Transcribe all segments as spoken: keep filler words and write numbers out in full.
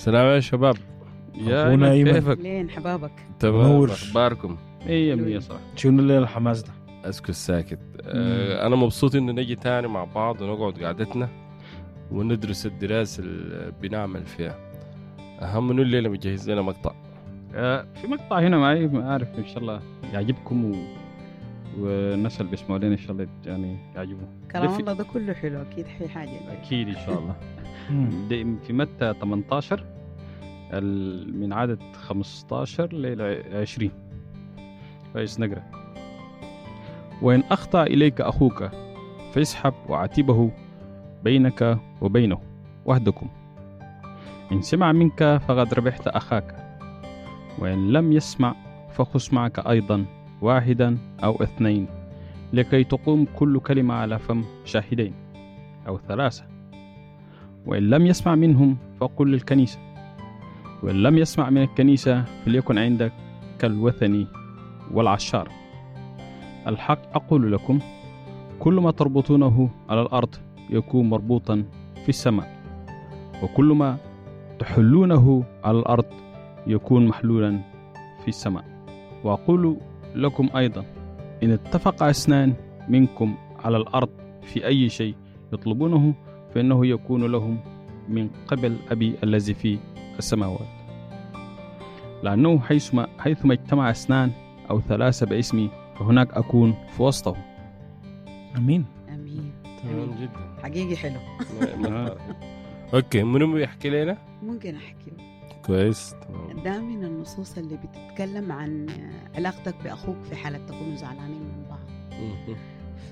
سلام يا شباب. يا ايمن كيفك؟ لين حبابك؟ تمام، اخباركم؟ ايه مية صح. شنو الليل الحماس ده؟ اسكت ساكت. آه انا مبسوط ان نجي تاني مع بعض ونقعد قعدتنا وندرس الدراسة اللي بنعمل فيها. اهم من الليلة مجهز لنا مقطع. آه في مقطع هنا معي، ما اعرف ان شاء الله يعجبكم و... والناس اللي بيسمعوا لنا ان شاء الله يعني يعجبهم. كلام الله ده كله حلو، اكيد حي حاجة اكيد ان شاء الله. في متى ثمانية عشر من عدد خمسة عشر ل عشرين. كويس نقرأ. وإن أخطأ إليك أخوك فاسحب وعاتبه بينك وبينه وحدكم. إن سمع منك فقد ربحت أخاك، وإن لم يسمع فخذ معك أيضا واحدا أو اثنين، لكي تقوم كل كلمة على فم شاهدين أو ثلاثة. وإن لم يسمع منهم فقل للكنيسة، وإن لم يسمع من الكنيسة فليكن عندك كالوثني والعشار. الحق أقول لكم، كل ما تربطونه على الأرض يكون مربوطا في السماء، وكل ما تحلونه على الأرض يكون محلولا في السماء. وأقول لكم أيضا، إن اتفق اثنان منكم على الأرض في أي شيء يطلبونه فإنه يكون لهم من قبل أبي الذي في السماوات. لأنه حيثما حيثما اجتمع اثنان أو ثلاثة باسمي فهناك أكون في وسطهم. أمين. أمين. تمام جدا. حقيقي حلو. أوكي، منو بيحكي لنا؟ ممكن أحكي. كويس. ده من النصوص اللي بتتكلم عن علاقتك بأخوك في حالة تكونوا زعلانين من بعض. ف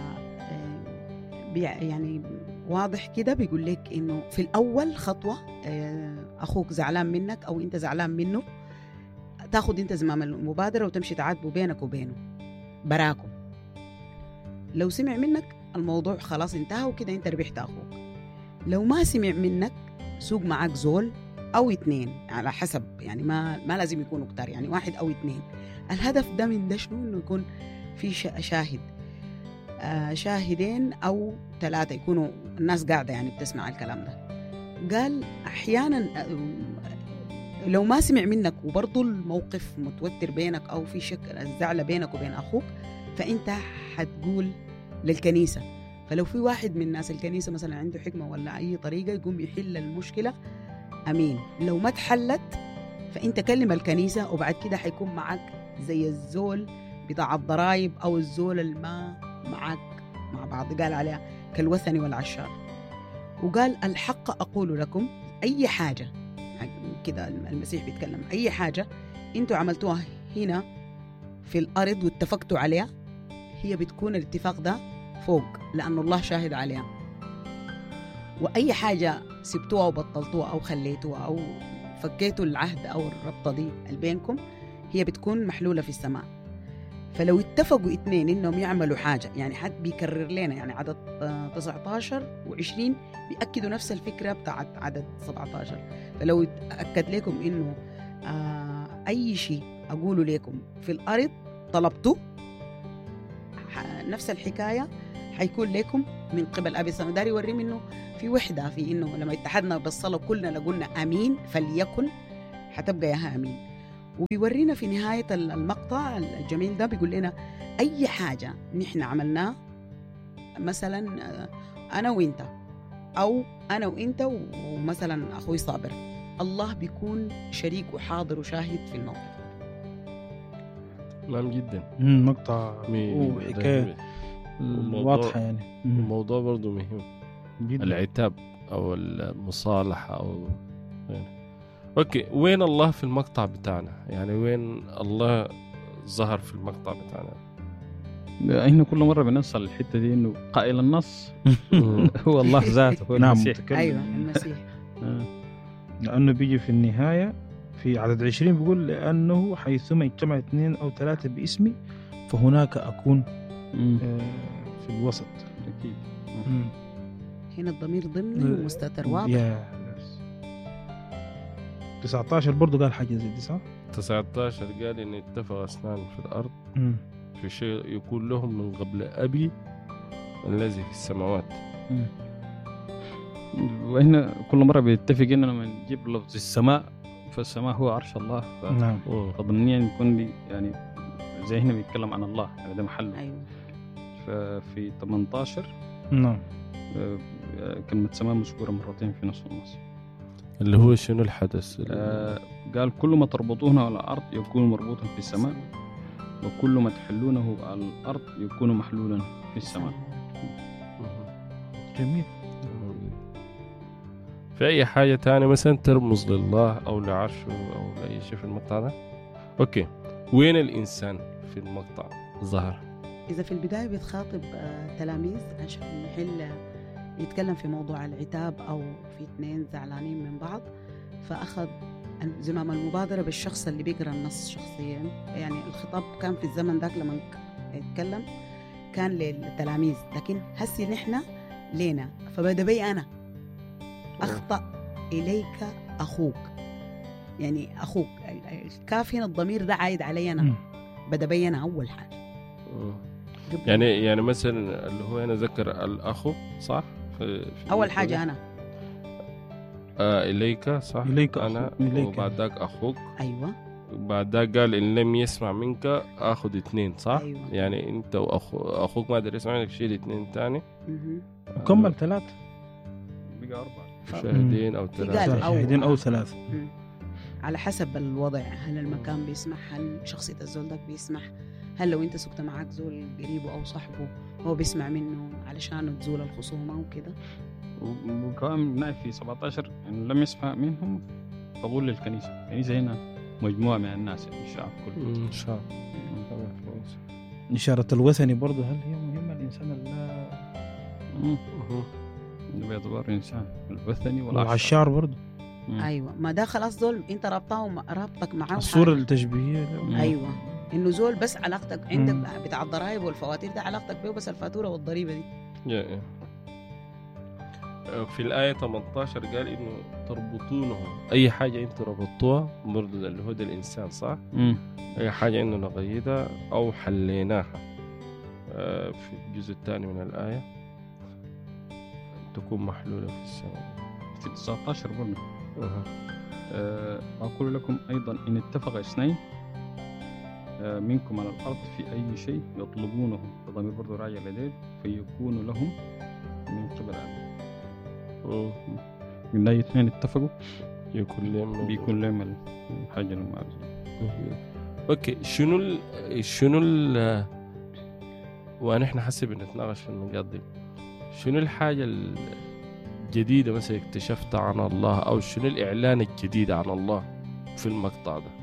يعني واضح كده بيقول لك إنه في الأول خطوة أخوك زعلان منك أو أنت زعلان منه، تاخد أنت زمام المبادرة وتمشي تعاتبه بينك وبينه براكم. لو سمع منك الموضوع خلاص انتهى وكده أنت ربحت أخوك. لو ما سمع منك سوق معاك زول أو اتنين على حسب، يعني ما ما لازم يكونوا كتار، يعني واحد أو اتنين. الهدف ده من ده شنو؟ إنه يكون في شاهد، آه شاهدين أو ثلاثة يكونوا الناس قاعدة يعني بتسمع الكلام ده. قال أحيانا لو ما سمع منك وبرضو الموقف متوتر بينك أو في شك الزعل بينك وبين أخوك، فأنت حتقول للكنيسة. فلو في واحد من الناس الكنيسة مثلا عنده حكمة ولا أي طريقة يقوم يحل المشكلة، أمين. لو ما تحلت فأنت كلم الكنيسة، وبعد كده حيكون معك زي الزول بتاع الضرائب أو الزول الما معك مع بعض، قال عليها كالوثني والعشار. وقال الحق أقول لكم، أي حاجة كده المسيح بيتكلم، أي حاجة أنتوا عملتوها هنا في الأرض واتفقتوا عليها، هي بتكون الاتفاق ده فوق، لأن الله شاهد عليها. وأي حاجة سبتوها وبطلتوها أو خليتوها أو فكيتوا العهد أو الربطة دي بينكم، هي بتكون محلولة في السماء. فلو اتفقوا اثنين إنهم يعملوا حاجة، يعني حد بيكرر لنا، يعني عدد تسعة عشر وعشرين بيأكدوا نفس الفكرة بتاعت عدد سبعة عشر. فلو أكد لكم إنه آه أي شيء أقوله لكم في الأرض طلبته، نفس الحكاية حيكون لكم من قبل أبي السماء. داري يوري منه في وحدة، في إنه لما اتحدنا بالصلاة كلنا لقلنا أمين فليكن، حتبقى ياها أمين. وبيورينا في نهاية المقطع الجميل ده بيقول لنا أي حاجة نحن عملناه، مثلا أنا وإنت أو أنا وإنت ومثلا أخوي صابر، الله بيكون شريك وحاضر وشاهد في الموقف. تمام جدا. مقطع وحكاية واضحة يعني. الموضوع برضو مهم جدا، العتاب أو المصالحة أو يعني. أوكي، وين الله في المقطع بتاعنا؟ يعني وين الله ظهر في المقطع بتاعنا؟ إحنا كل مرة بنوصل الحتة دي إنه قائل النص هو الله ذاته، هو المسيح. أيوة المسيح. لأنه بيجي في النهاية في عدد عشرين بيقول لأنه حيثما يجتمع اثنين أو ثلاثة باسمي فهناك أكون في الوسط. أكيد. هنا الضمير ضمني ومستتر واضح. تسعة عشر برضو قال حاجة زي دي صح؟ تسعة عشر قال إن اتفق اثنان في الأرض م. في شيء يكون لهم من قبل أبي الذي في السماوات. م. وهنا كل مرة بيتفق إننا لما نجيب لفظ السماء فالسماء هو عرش الله ف... نعم فضمنيا يكون لي يعني زي هنا بيتكلم عن الله يعني ده محله. ايوه. ففي ثمانية عشر نعم كلمة سماء مذكورة مرتين في نص النص. اللي هو شنو الحدث؟ آه قال كل ما تربطونه على الأرض يكون مربوطا في السماء وكل ما تحلونه على الأرض يكون محلولا في السماء. جميل. في أي حاجة تانية مثلا ترمز لله أو لعرشه أو لأي شيء في المقطع ده؟ أوكي، وين الإنسان في المقطع ظهر؟ إذا في البداية بتخاطب تلاميذ عشان يحل يتكلم في موضوع العتاب أو في اثنين زعلانين من بعض، فأخذ زمام المبادرة بالشخص اللي بيقرأ النص شخصيا. يعني الخطاب كان في الزمن ذاك لما يتكلم كان للتلاميذ، لكن هسي نحن لينا. فبدأ بي أنا أخطأ إليك أخوك، يعني أخوك الكاف هنا الضمير ده عايد علي أنا. بدأ بي أنا أول حاجة. يعني يعني مثلا اللي هو أنا ذكر الأخو صح؟ في في أول حاجة أنا آه إليك صح؟ إليك أنا إليك. وبعد ذاك أخوك. أيوة. بعد ذاك قال إن لم يسمع منك أخذ اثنين صح؟ أيوة. يعني أنت وأخو أخوك ما قدر يسمع منك شيل اثنين تاني. وكمل ثلاثة بقى أربعة شاهدين أو ثلاثة. شاهدين أو ثلاثة على حسب الوضع، هل المكان بيسمح، هل شخصية الزول ده بيسمح، هل لو انت سكت معاك زول قريبه او صاحبه هو بيسمع منه علشان تزول الخصومة وكده. وكمان بنعرف في سبعة عشر إن لم يسمع منهم قبول للكنيسة. الكنيسة هنا مجموعة من الناس يعني الشعب كله. إن شاء إشارة الوثني برضو هل هي مهمة الإنسان اللي بيعتبر إنسان الوثني والعشار برضو. أيوة، ما ده خلاص زول انت رابطه رابطك معاه الصورة التشبيهية. أيوة، إنه زول بس علاقتك عندك بتاع الضرائب والفواتير ده علاقتك بيه بس الفاتورة والضريبة دي. yeah, yeah. في الآية ثمانية عشر قال إنه تربطونه أي حاجة أنت ربطوها برضو اللي هو ده الإنسان صح؟ مم. أي حاجة إنه نقيدها أو حليناها. في الجزء الثاني من الآية تكون محلولة في السماء. في تسعة عشر برضو أه. أه أقول لكم أيضا إن اتفق اثنين منكم على الأرض في أي شيء يطلبونه فضمير برضو راجع لديه فيكون لهم من قبل الله. من لا اثنين اتفقوا يكون لهم بيكون لهم الحاجة المعارضة. أوكي، شنو ال شنو ال ونحن حسب نتناقش في النقاط دي، شنو الحاجة الجديدة مثلا اكتشفتها عن الله أو شنو الإعلان الجديد عن الله في المقطع ده؟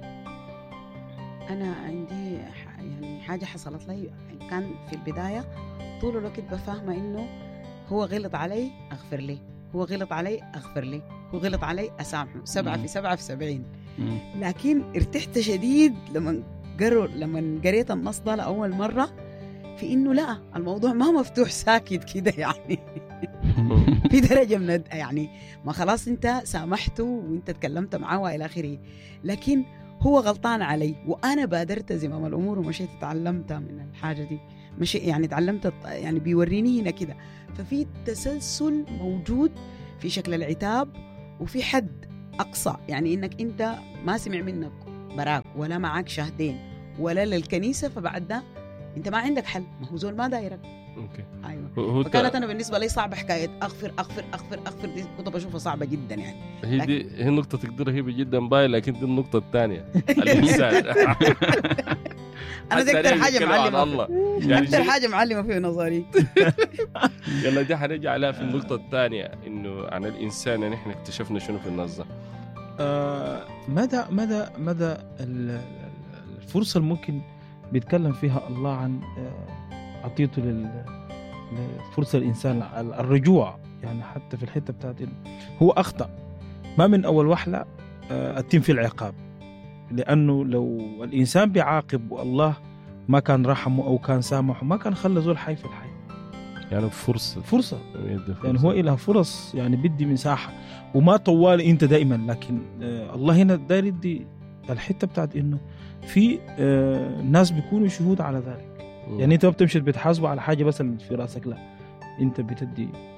أنا عندي يعني حاجة حصلت لي كان في البداية طول الوقت بفهمه إنه هو غلط علي أغفر لي، هو غلط علي أغفر لي، هو غلط علي أسامحه، سبعة في سبعة في سبعين. لكن ارتحت شديد لما قروا لما قريت النص ده لأول مرة في إنه لا، الموضوع ما مفتوح ساكت كده يعني في درجة من يعني ما خلاص أنت سامحته وأنت تكلمت معه وإلى آخره، لكن هو غلطان علي وأنا بادرت زمام الأمور ومشيت تعلمتها من الحاجة دي، مش يعني تعلمت يعني بيوريني هنا كده. ففي تسلسل موجود في شكل العتاب وفي حد أقصى، يعني إنك أنت ما سمع منك براك ولا معك شاهدين ولا للكنيسة، فبعد ده أنت ما عندك حل، ما هو زول ما دايرك. أوكي. أيوة. فكانت أنا بالنسبة لي صعبة حكاية أغفر أغفر أغفر أغفر دي كنت بشوفها صعبة جدا يعني. هي دي هي النقطة تقدر هي جدا باي، لكن دي النقطة الثانية الإنسان. أنا دي أكتر حاجة معلمة الله يعني أكتر حاجة معلمة في نظري. يلا دي حنرجع عليها في النقطة الثانية إنه عن الإنسان يعني إحنا اكتشفنا شنو في النظر. آه مدى مدى مدى الفرصة الممكن بيتكلم فيها الله عن عطيته للفرصة الإنسان الرجوع، يعني حتى في الحتة بتاعت هو أخطأ ما من أول وحلة أتم في العقاب، لأنه لو الإنسان بيعاقب والله ما كان رحمه أو كان سامحه ما كان خلى زول حي في الحي، يعني فرصة فرصة يعني هو إلها فرص يعني بدي مساحة وما طوال أنت دائما، لكن الله هنا داير يدي الحتة بتاعت إنه في ناس بيكونوا شهود على ذلك. يعني انت ما بتمشي بتحاسبه على حاجه بس في راسك، لا انت بتدي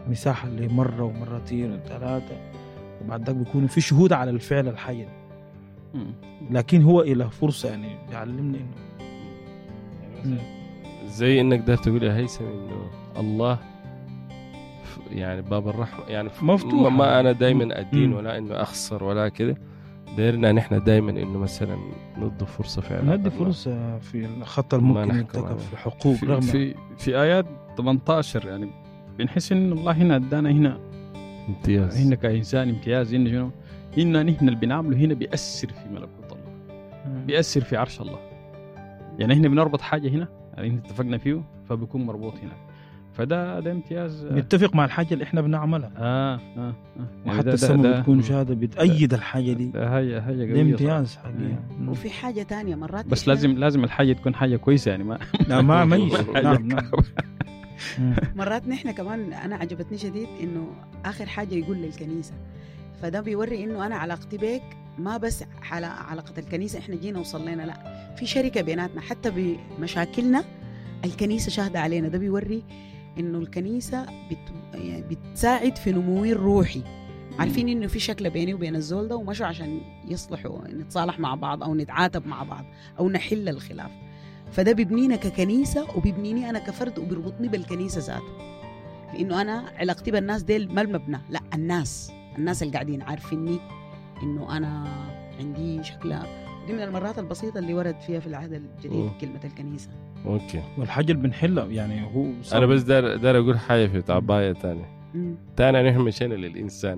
مساحة لمرة ومرتين وثلاثة، وبعد ذلك بيكونوا في شهود على الفعل الحاجة دي. لكن هو إله فرصة يعني بيعلمنا إنه يعني زي إنك ده تقول يا هيثم إنه الله يعني باب الرحمة يعني مفتوح، ما أنا دايما أدين مم. ولا إنه أخسر ولا كده. دايرنا نحن دايما إنه مثلا ندي فرصة فعلا، ندي فرصة في الخطأ الممكن يرتكب في حقوق في, رغم في في آيات ثمانية عشر يعني بنحس إن الله هنا أدانا هنا امتياز، هنا كإنسان امتياز، إن شنو هنا نحن اللي بنعمله هنا بيأثر في ملكوت الله، بيأثر في عرش الله. يعني هنا بنربط حاجة هنا يعني هنا اتفقنا فيه فبيكون مربوط هنا، فده ده امتياز بيتفق مع الحاجة اللي احنا بنعملها. آه آه, آه. يعني وحتى السماء بتكون شهادة بتأيد الحاجة دي. هي هي ده امتياز حقيقي. وفي حاجة تانية مرات بس لازم لازم الحاجة تكون حاجة كويسة يعني ما لا ما ميش. نعم نعم. مرات نحن كمان أنا عجبتني شديد إنه آخر حاجة يقول للكنيسة، فده بيوري إنه أنا علاقتي بك ما بس على علاقة الكنيسة إحنا جينا وصلينا، لا في شركة بيناتنا حتى بمشاكلنا الكنيسة شاهدة علينا. ده بيوري إنه الكنيسة بت... يعني بتساعد في نمو الروحي. عارفين إنه في شكل بيني وبين الزول ده ومشوا عشان يصلحوا نتصالح مع بعض أو نتعاتب مع بعض أو نحل الخلاف، فده بيبنينا ككنيسة وبيبنيني أنا كفرد وبيربطني بالكنيسة ذاته، في إنه أنا علاقتي بالناس ديل ما المبنى، لا الناس الناس اللي قاعدين عارفيني إنه أنا عندي شكلها. دي من المرات البسيطة اللي ورد فيها في العهد الجديد أوه. كلمة الكنيسة. اوكي. والحاجة اللي بنحلها يعني هو صعب. انا بس دار دار اقول حاجه في تعبايه ثانيه ثاني نحن مشينا للانسان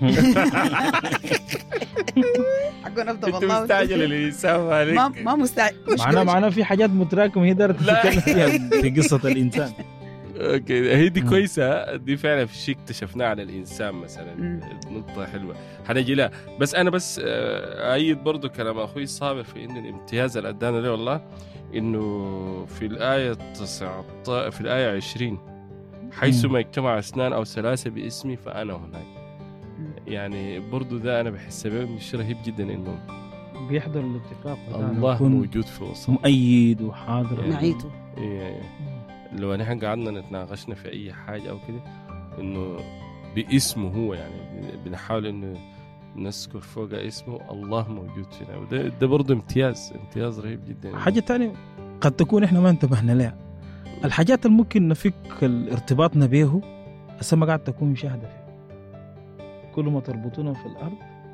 حقنا افضل انت والله مستعجل للانسان مالك ما ما مستعجل. معنا معنا في حاجات متراكمة هي دارت تتكلم فيها في قصة الإنسان. اوكي هي دي كويسه، دي فعلا في شيء اكتشفناه على الانسان مثلا. مم. نقطه حلوه حنجي لها، بس انا بس ايد برضو كلام اخوي صابر في ان الامتياز اللي ادانا له والله انه في الايه تسعة عشر في الايه عشرين حيثما اجتمع اثنان او ثلاثه باسمي فانا هناك. يعني برضو ده انا بحس من شيء رهيب جدا انه بيحضر الاتفاق الله موجود في وسط، مؤيد وحاضر يعني معيته. إيه لو نحن قعدنا نتناقشنا في اي حاجه او كده انه باسمه هو، يعني بنحاول انه نذكر فوق اسمه الله موجود فينا، وده ده برضه امتياز امتياز رهيب جدا. حاجه تانية قد تكون احنا ما انتبهنا لها، الحاجات اللي ممكن نفك ارتباطنا به السما قاعد تكون مشاهده فيه. كل ما تربطونه في الارض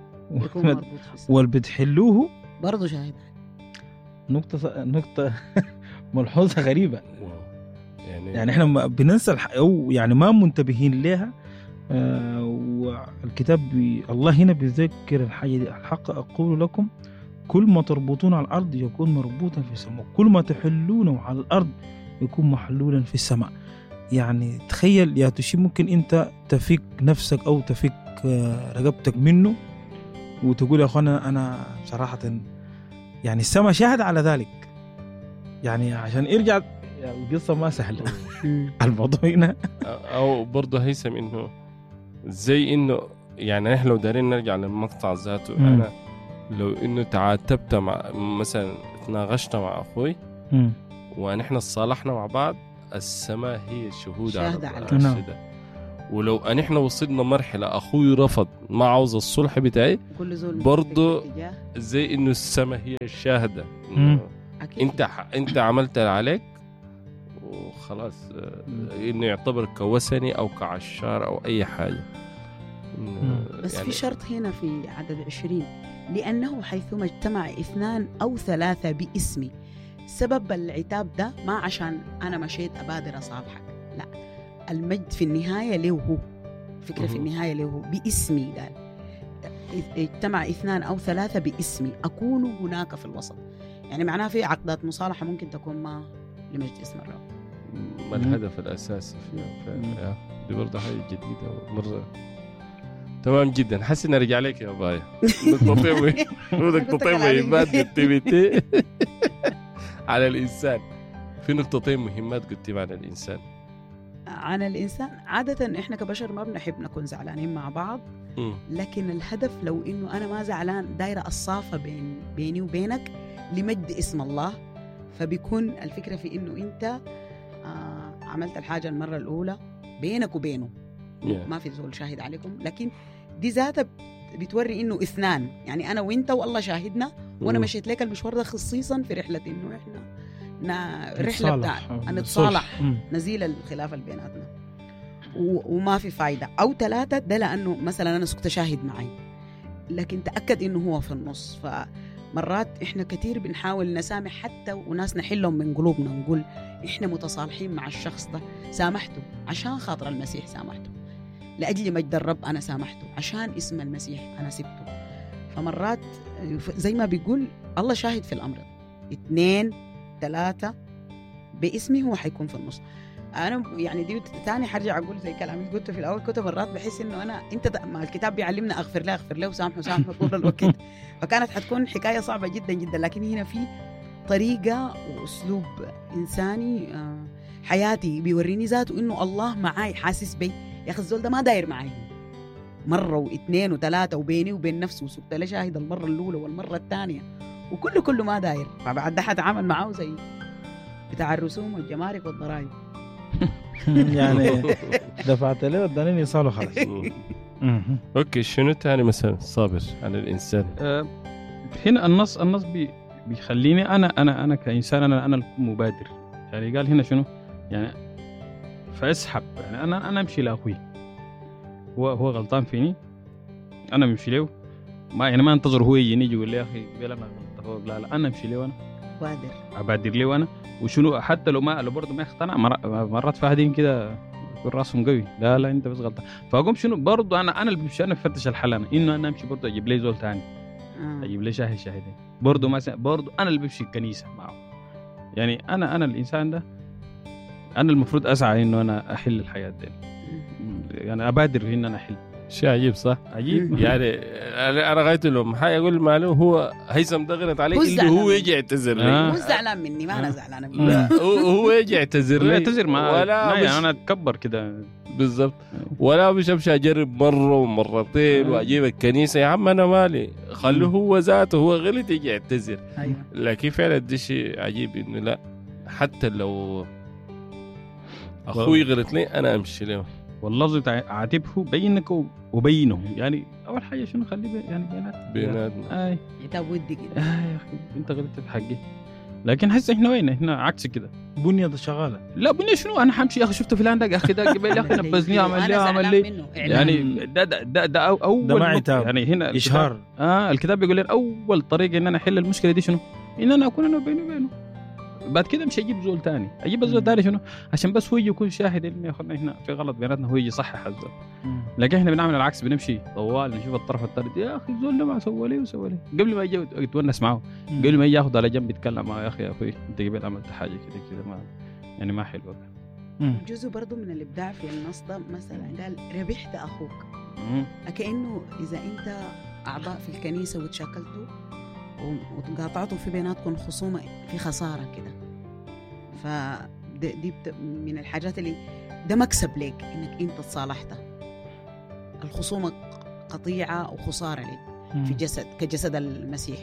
واللي بتحلوه برضه شاهد. نقطه نقطه ملحوظه غريبه يعني يعني احنا بننسى الح... او يعني ما منتبهين لها. آه والكتاب بي... الله هنا بيذكر الحاجه دي، الحق اقول لكم كل ما تربطون على الارض يكون مربوطا في السماء، كل ما تحلونه على الارض يكون محلولا في السماء. يعني تخيل يا تشي ممكن انت تفك نفسك او تفك آه رقبتك منه وتقول يا اخوانا انا صراحه يعني السماء شاهد على ذلك. يعني عشان ارجع القصة ما سهلة. الموضوع هنا أو برضه هيثم إنه زي إنه يعني نحن لو دارين نرجع للمقطع ذاته، مم. أنا لو إنه تعاتبت مع مثلا تناقشت مع أخوي مم. ونحن صالحنا مع بعض، السماء هي الشهود على على الشدة. ولو أن إحنا وصلنا مرحلة أخوي رفض ما عاوز الصلح بتاعي، برضه زي إنه السماء هي الشاهدة إنه أنت أنت عملت اللي عليك وخلاص، إنه يعتبر كوسني أو كعشار أو أي حاجة. بس يعني في شرط هنا في عدد عشرين، لأنه حيثما اجتمع اثنان أو ثلاثة باسمي. سبب العتاب ده ما عشان أنا مشيت أبادر أصالحك، لا، المجد في النهاية له هو، فكرة في النهاية له هو باسمي. قال اجتمع اثنان أو ثلاثة باسمي أكون هناك في الوسط. يعني معناه في عقدات مصالحة ممكن تكون ما لمجد اسم الرب، ما الهدف الأساسي فيها. دي برضه حاجة جديدة مرة. تمام جدا. حسن أرجع لك يا بايا نقطة طيبة نقطة طيبة مهمات قلتي على الإنسان. في نقطتين مهمات قلتي عن الإنسان. عن الإنسان عادة إحنا كبشر ما بنحب نكون زعلانين مع بعض، لكن الهدف لو إنه أنا ما زعلان دايرة الصافة بين بيني وبينك لمجد اسم الله، فبيكون الفكرة في إنه أنت آه عملت الحاجة المرة الأولى بينك وبينه، Yeah. ما في زول شاهد عليكم، لكن دي ذاتها بتوري انه اثنان، يعني انا وانت والله شاهدنا، وانا مم. مشيت لك المشوار ده خصيصا في رحله انه احنا نا رحله نتصالح. بتاع نتصالح مم. نزيل الخلاف اللي بيناتنا و- وما في فايده. او ثلاثه ده لانه مثلا انا سكت شاهد معي، لكن تاكد انه هو في النص. فمرات احنا كتير بنحاول نسامح حتى وناس نحلهم من قلوبنا، نقول احنا متصالحين مع الشخص ده، سامحته عشان خاطر المسيح، سامحته لاجل مجد الرب، انا سامحته عشان اسم المسيح، انا سبته. فمرات زي ما بيقول الله شاهد في الامر ده، اثنين ثلاثه باسمي هو حيكون في النص. انا يعني دي تاني حرجع اقول زي كلام اللي قلته في الاول، كنت مرات بحس انه انا انت ما الكتاب بيعلمنا اغفر له اغفر له وسامحه سامحه طول الوقت، فكانت حتكون حكايه صعبه جدا جدا. لكن هنا في طريقه واسلوب انساني حياتي بيوريني ذاته انه الله معاي، حاسس بي. يا اخي الزول ده ما داير معاي مره واثنين وثلاثه، وبيني وبين نفسه وسبت له شاهد المره الاولى والمره الثانيه، وكله كله ما داير. فبعد ده حتعامل معاه زي بتاع الرسوم والجمارك والضرائب. يعني دفعت له اداني يصالح خلاص. مم. اوكي، شنو تاني مثلا صابر عن الانسان؟ آه، هنا النص النص بي بيخليني انا انا انا كانسان انا انا المبادر. يعني قال هنا شنو؟ يعني فاسحب، يعني انا انا امشي لاخوي، هو هو غلطان فيني، انا بمشي له، ما يعني ما انتظر هو يجي يقول لي يا اخي قبل انا غلطت، لا لا انا امشي له، انا بادر ابادر له انا. وشنو حتى لو ما لو برضه ما اقتنع، مرات في احدين كده يكون راسهم قوي، لا لا انت بس غلطان، فاقوم شنو برضه انا انا اللي بمشي، انا بفتش الحل، انا انه انا امشي برضه اجيب لي زول ثاني، آه. اجيب لي شاهد شاهدين برضه ما برضه انا اللي بمشي الكنيسه معه. يعني انا انا الانسان ده انا المفروض اسعى انه انا احل الحياه دي، يعني ابادر ان انا احل. شيء عجيب صح؟ عجيب. يعني انا أنا غايت لهم حاجه اقول ماله هو هيثم ضغط عليه هو اللي زعلان هو مني. يجي يعتذر آه. لي. مو زعلان مني، ما انا زعلانه مني. لا، هو هو يجي يعتذر لي، اعتذر ما ولا ما مش يعني انا اتكبر كده بالضبط، ولا مش امشي اجرب مره ومرتين آه. واجيب الكنيسه. يا عم انا مالي، خلوه هو ذاته، هو غلط يجي يعتذر. ايوه لكن فعلا ده شيء عجيب انه لا، حتى لو اخوي غلط لي انا امشي له. واللفظ بتاع عاتبه بينك وبينه، يعني اول حاجه شنو خليه بي يعني بينات بيناتنا. اي عتاب ودي كده. آه يا اخي انت غلطت في حقي. لكن هسه احنا وين؟ احنا عكس كده. بنيه شغاله. لا بنيه شنو، انا حمشي يا اخي شفت فلان ده يا اخي ده قبل يا اخي نبذني عمل لي عمل لي، يعني ده ده ده, ده أو اول ده ما عتاب. يعني هنا اشهار. اه الكتاب بيقول لنا اول طريقه ان انا احل المشكله دي شنو؟ ان انا اكون انا بيني وبينه. بعد كده مش اجيب زول تاني، اجيب زول تاني شنو؟ عشان بس هو يجي يكون شاهد انه يا اخونا احنا في غلط بيناتنا، هو يجي يصحح الزول. لكن احنا بنعمل العكس، بنمشي طوال نشوف الطرف الثالث، يا اخي الزول ده ما سوى لي وسوى لي، قبل ما يجي يتونس معه، قبل ما يجي ياخذ على جنب يتكلم معه، يا اخي يا اخوي انت قبل عملت حاجه كده كده ما يعني ما حلوه. جزء برضو من الابداع في النص ده مثلا قال ربحت اخوك، كأنه اذا انت اعضاء في الكنيسه وتشاكلتوا وتقاطعتوا في بيناتكم خصومه في خساره كده، فدي من الحاجات اللي ده مكسب لك انك انت تصالحت. الخصومه قطيعه او خساره لك في جسد كجسد المسيح.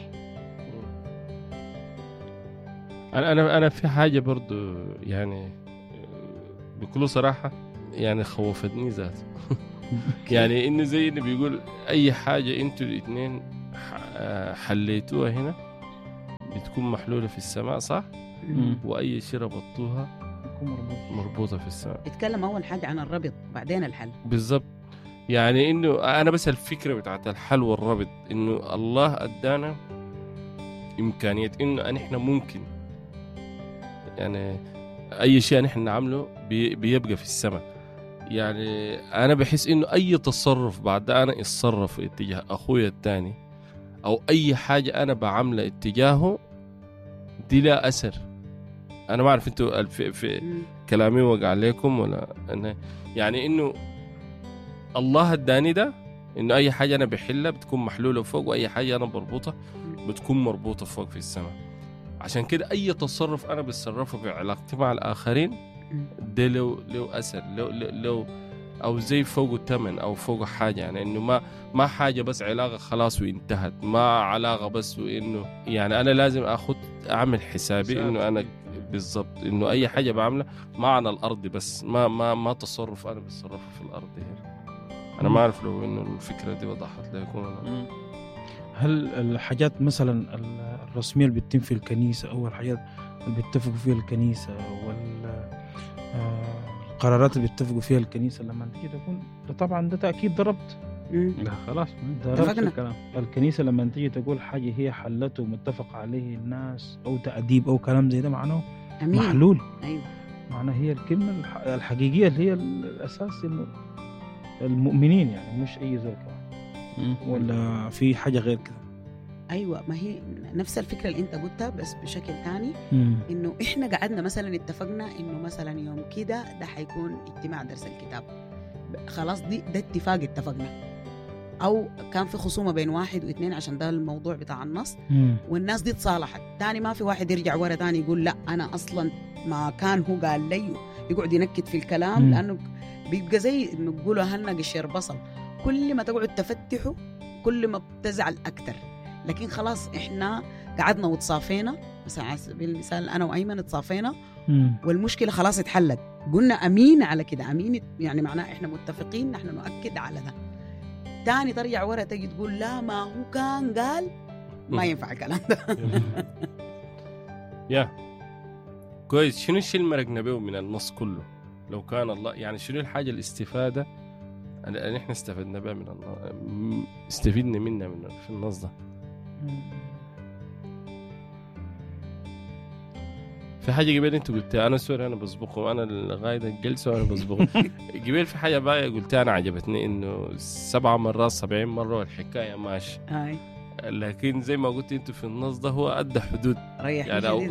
انا انا انا في حاجه برضو يعني بكل صراحه يعني خوفتني ذات يعني انه زي انه بيقول اي حاجه انتوا الاثنين حليتوها هنا بتكون محلوله في السماء، صح؟ واي شيء ربطوها مربوطه في السماء. اتكلم اول حاجه عن الربط بعدين الحل. بالضبط، يعني انه انا بس الفكره بتاعت الحل والربط انه الله ادانا امكانيه انه نحن ممكن يعني اي شيء نحن نعمله بي بيبقى في السماء. يعني انا بحس انه اي تصرف بعد انا اتصرف اتجاه اخويا الثاني او اي حاجه انا بعملها اتجاهه دي لا اثر. انا ما اعرف انتوا في, في كلامي وقع عليكم ولا أنا يعني انه الله اداني ده انه اي حاجه انا بحلها بتكون محلوله فوق، واي حاجه انا بربطها بتكون مربوطه فوق في السماء. عشان كده اي تصرف انا بتصرفه في علاقتي مع الاخرين ده لو لو اثر لو لو, لو او زي فوقه ثمن او فوقه حاجه، يعني انه ما ما حاجه بس علاقه خلاص وانتهت، ما علاقه بس وانه يعني انا لازم اخذ اعمل حسابي انه انا بالضبط انه اي حاجه بعملها ما على الارض بس ما ما ما تصرف انا بتصرفه في الارض هنا. انا ما اعرف لو انه الفكره دي وضحت لكم ولا لا. هل الحاجات مثلا الرسميه اللي بتتم في الكنيسه او الحاجات اللي بيتفقوا فيها الكنيسه والقرارات اللي بيتفقوا فيها الكنيسه لما تيجي تكون ده طبعا ده تاكيد ضربت لا خلاص ضربت الكلام. الكنيسه لما تيجي تقول حاجه هي حلته ومتفق عليه الناس او تأديب او كلام زي ده معناه أمين. محلول. ايوه معناها هي الكلمه الحقيقيه اللي هي الاساس انه المؤمنين يعني مش اي زول كمان ولا في حاجه غير كده. ايوه ما هي نفس الفكره اللي انت قلتها بس بشكل ثاني انه احنا قعدنا مثلا اتفقنا انه مثلا يوم كده ده حيكون اجتماع درس الكتاب خلاص دي ده اتفاق اتفقنا او كان في خصومه بين واحد واثنين عشان ده الموضوع بتاع النص مم. والناس دي تصالحت تاني ما في واحد يرجع ورا تاني يقول لا انا اصلا ما كان هو قال لي يقعد ينكد في الكلام مم. لانه بيبقى زي نقولوا هلنا قشير بصل كل ما تقعد تفتحه كل ما بتزعل اكتر. لكن خلاص احنا قعدنا وتصافينا مثلا على سبيل المثال انا وايمن تصافينا والمشكله خلاص اتحلت قلنا امين على كده امين يعني معناه احنا متفقين نحن نؤكد على ده. تاني ترجع ورا تجي تقول لا ما هو كان قال ما ينفع الكلام ده. يا كويس. شنو الشيء اللي مرقنا به من النص كله لو كان الله يعني شنو الحاجه الاستفاده اللي احنا استفدنا بها من النص استفدنا منها من في النص ده؟ في حاجه قبل انت قلتها انا سوري انا بسبقهم انا لغايه الجلسه وانا بسبقهم قبل في حاجه بقى قلتها انا عجبتني انه سبعة مرات سبعين مره والحكايه ماشي هاي لكن زي ما قلت انت في النص ده هو ادى حدود ريح يعني أو...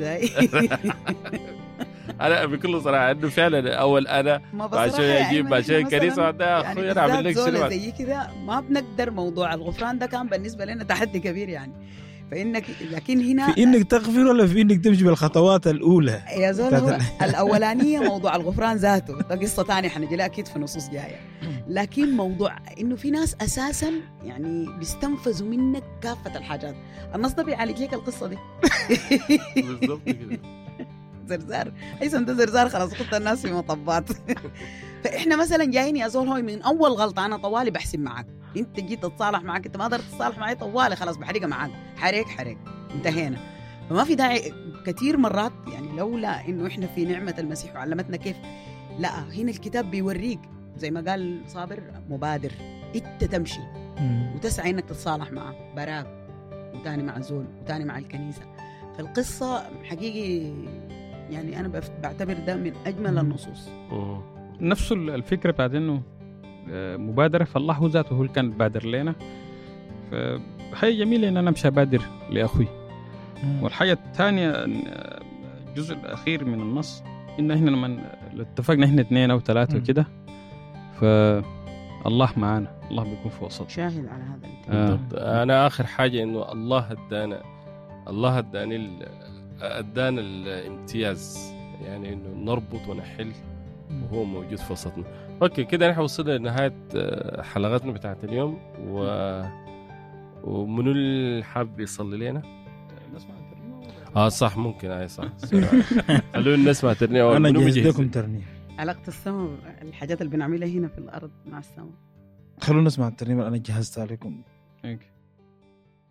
انا بكل صراحه انه فعلا اول انا عشان اجيب عشان الكنيسه ده اخوي انا اعمل لك شنو زي كده ما بنقدر موضوع الغفران ده كان بالنسبه لنا تحدي كبير يعني فإنك لكن هنا في إنك تغفر ولا في إنك تمشي بالخطوات الأولى يا زول الأولانية موضوع الغفران ذاته ده قصة تانية حنجي لها أكيد في نصوص جاية. لكن موضوع إنه في ناس أساساً يعني بيستنفذوا منك كافة الحاجات. النص ده بيعالج لك القصة دي بالضبط كده. زرزار أيضاً ده زرزار خلاص خدت الناس في مطبات. فإحنا مثلاً جايين يا زول هوي من أول غلطة أنا طوالي بحسب معك انت جيت تتصالح معك انت ما قدرت تتصالح معي طوالي خلاص بحرقها معك حريك حريك انتهينا. فما في داعي كثير مرات يعني لولا انه احنا في نعمة المسيح وعلمتنا كيف لا هنا الكتاب بيوريك زي ما قال صابر مبادر انت تمشي وتسعى انك تتصالح معه براك وتاني مع زول وتاني مع الكنيسة. فالقصة حقيقي يعني انا بعتبر ده من اجمل النصوص. نفس الفكرة بعد انه مبادرة فالله هو ذاته هو اللي كان بادر لنا. فهي جميلة إن أنا مش أبادر لأخوي. والحاجة الثانية الجزء الأخير من النص إن إحنا لما اتفقنا إحنا اثنين أو ثلاثة وكده فالله معنا الله بيكون في وسط شاهد على هذا بالضبط. آه. أنا آخر حاجة إنه الله ادانا الله اداني ادانا الامتياز يعني إنه نربط ونحل وهو موجود في وسطنا. اوكي كده نحن وصلنا لنهايه حلقتنا بتاعت اليوم و ومنو اللي حابب يصلي لنا؟ نسمع ترنيمه اه صح ممكن اي صح خلونا نسمع ترنيمه. انا جهز لكم ترنيمه علاقه السماء الحاجات اللي بنعملها هنا في الارض مع السماء. خلونا نسمع الترنيمه انا جهزتها لكم. اوكي